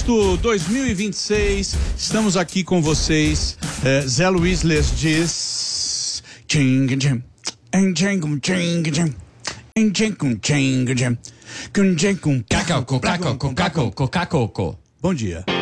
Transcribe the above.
agosto 2026, estamos aqui com vocês. Zé Luiz lhes diz. Bom dia.